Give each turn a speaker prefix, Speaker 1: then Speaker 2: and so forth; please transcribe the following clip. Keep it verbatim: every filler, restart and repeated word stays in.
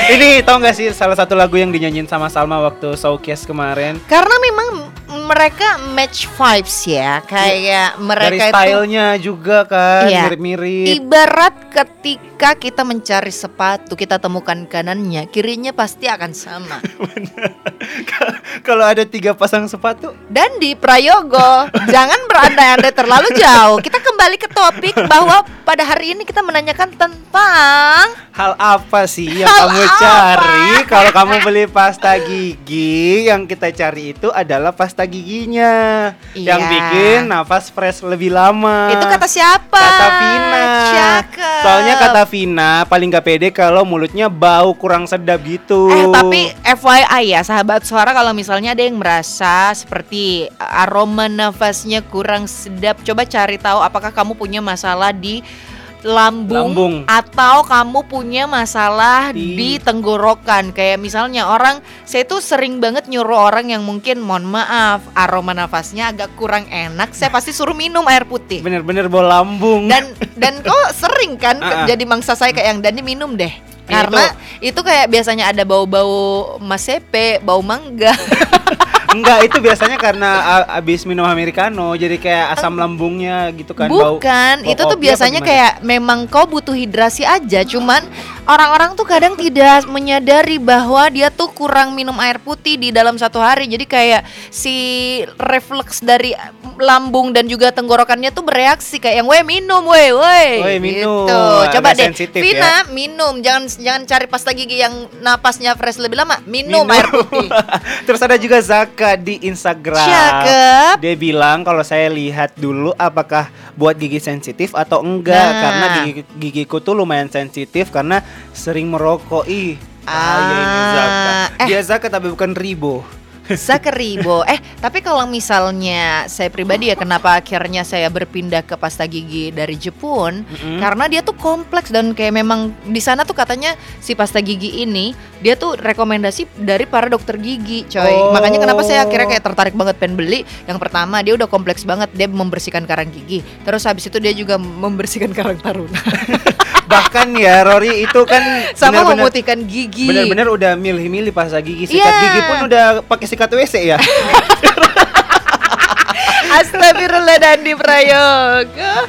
Speaker 1: Ini tau gak sih salah satu lagu yang dinyanyiin sama Salma waktu showcase kemarin?
Speaker 2: Karena memang mereka match vibes ya, kayak mereka
Speaker 1: dari
Speaker 2: itu
Speaker 1: stylenya juga kan
Speaker 2: iya,
Speaker 1: mirip-mirip.
Speaker 2: Ibarat ketika kita mencari sepatu, kita temukan kanannya, kirinya pasti akan sama.
Speaker 1: Kalau ada tiga pasang sepatu.
Speaker 2: Dan di Prayogo, jangan berandai-andai terlalu jauh. Kita kembali ke topik bahwa pada hari ini kita menanyakan tentang
Speaker 1: hal apa sih yang
Speaker 2: Hal
Speaker 1: kamu
Speaker 2: apa?
Speaker 1: cari kalau kamu beli pasta gigi? Yang kita cari itu adalah pasta giginya
Speaker 2: Iya.
Speaker 1: yang bikin nafas fresh lebih lama.
Speaker 2: Itu kata siapa?
Speaker 1: Kata Vina.
Speaker 2: Cakep.
Speaker 1: Soalnya kata Vina paling gak pede kalau mulutnya bau kurang sedap gitu.
Speaker 2: Eh tapi F Y I ya sahabat suara, kalau misalnya ada yang merasa seperti aroma nafasnya kurang sedap, coba cari tahu apakah kamu punya masalah di lambung,
Speaker 1: Lambung.
Speaker 2: atau kamu punya masalah
Speaker 1: Di-
Speaker 2: di tenggorokan. Kayak misalnya orang, saya tuh sering banget nyuruh orang yang mungkin mohon maaf aroma nafasnya agak kurang enak, saya pasti suruh minum air putih.
Speaker 1: Bener-bener bau lambung.
Speaker 2: Dan dan kok sering kan ke-
Speaker 1: Ah, ah.
Speaker 2: jadi mangsa saya kayak yang Dani minum deh.
Speaker 1: Iya,
Speaker 2: Karena itu kayak biasanya ada bau-bau masepe, bau mangga.
Speaker 1: Enggak, itu biasanya karena a- abis minum americano jadi kayak asam lambungnya gitu kan. bau-
Speaker 2: Bukan,
Speaker 1: bau
Speaker 2: itu tuh
Speaker 1: kopi apa
Speaker 2: biasanya
Speaker 1: gimana?
Speaker 2: kayak memang kau butuh hidrasi aja. Cuman orang-orang tuh kadang tidak menyadari bahwa dia tuh kurang minum air putih di dalam satu hari. Jadi kayak si refleks dari lambung dan juga tenggorokannya tuh bereaksi kayak yang weh minum, weh, weh.
Speaker 1: Weh, minum.
Speaker 2: Gitu.
Speaker 1: Agak
Speaker 2: Coba deh,
Speaker 1: sensitif
Speaker 2: Vina minum. Jangan jangan cari pasta gigi yang napasnya fresh lebih lama. Minum,
Speaker 1: Minum.
Speaker 2: air putih.
Speaker 1: Terus ada juga Zaka di Instagram.
Speaker 2: Cakep.
Speaker 1: Dia bilang kalau saya lihat dulu apakah buat gigi sensitif atau enggak,
Speaker 2: Nah.
Speaker 1: karena gigi, gigiku tuh lumayan sensitif karena sering merokok. Ih, bahaya ini Zaka.
Speaker 2: eh.
Speaker 1: Dia Zaka tapi bukan Ribo.
Speaker 2: Zakeribo. Eh, tapi kalau misalnya saya pribadi ya, kenapa akhirnya saya berpindah ke pasta gigi dari Jepun?
Speaker 1: Mm-mm.
Speaker 2: Karena dia tuh kompleks dan kayak memang di sana tuh katanya si pasta gigi ini dia tuh rekomendasi dari para dokter gigi, coy.
Speaker 1: Oh.
Speaker 2: Makanya kenapa saya akhirnya kayak tertarik banget pengen beli. Yang pertama, dia udah kompleks banget, dia membersihkan karang gigi. Terus habis itu dia juga membersihkan karang taruna.
Speaker 1: Bahkan ya Rory itu kan
Speaker 2: Sama
Speaker 1: benar-benar-
Speaker 2: memutihkan gigi.
Speaker 1: bener-bener udah milih-milih pasta gigi. Sikat
Speaker 2: Iya.
Speaker 1: gigi pun udah pakai sikat W C ya.
Speaker 2: Astagfirullah, Dandi Prayogo.